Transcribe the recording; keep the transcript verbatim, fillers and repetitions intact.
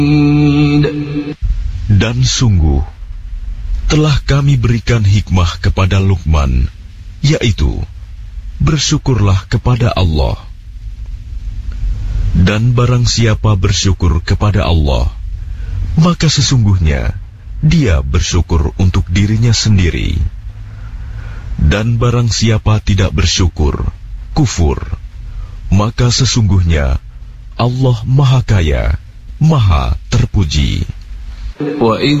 Dan sungguh telah kami berikan hikmah kepada Luqman, yaitu bersyukurlah kepada Allah. Dan barang siapa bersyukur kepada Allah, maka sesungguhnya dia bersyukur untuk dirinya sendiri. Dan barang siapa tidak bersyukur, kufur, maka sesungguhnya Allah Maha Kaya, Maha Terpuji.